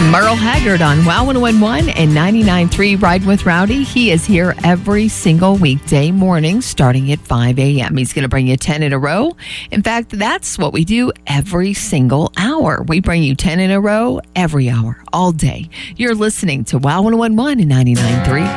Merle Haggard on Wow 101.1 and 99.3 Ride with Rowdy. He is here every single weekday morning starting at 5 a.m. He's going to bring you 10 in a row. In fact, that's what we do every single hour. We bring you 10 in a row every hour, all day. You're listening to Wow 101.1 and 99.3.